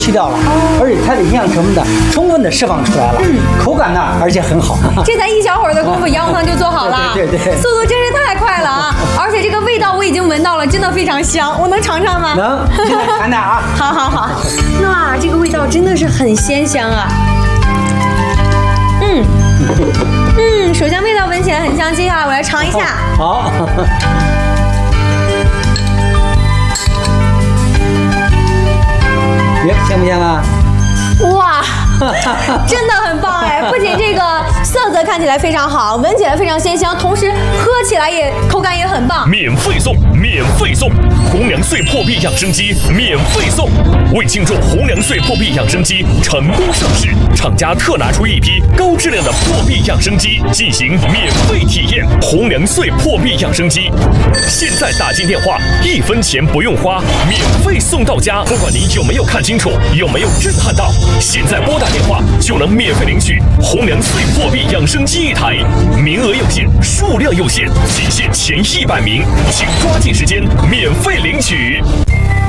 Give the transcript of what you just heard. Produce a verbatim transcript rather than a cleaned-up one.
去掉了，而且它的营养成分呢充分的释放出来了，嗯，口感呢而且很好。 这才一小会儿的功夫，羊肉汤就做好了， 对对对， 速度真是太快了啊！而且这个味道我已经闻到了，真的非常香，我能尝尝吗？ 能，现在尝尝啊！ 好好好，哇，这个味道真的是很鲜香啊！嗯嗯，首先味道闻起来很香精啊，我来尝一下。 好。耶，香不香啊？ 哇，真的很棒哎！不仅这个色泽看起来非常好，闻起来非常鲜香，同时喝起来也口感也很棒。 免费送，免费送，红粮穗破壁养生机免费送。为庆祝红粮穗破壁养生机成功上市，厂家特拿出一批高质量的破壁养生机进行免费体验。红粮穗破壁养生机，现在打进电话，一分钱不用花，免费送到家。不管您有没有看清楚，有没有震撼到，现在拨打电话就能免费领取红粮穗破壁养生机一台，名额有限，数量有限，仅限前一百名，请抓紧时间免费领取。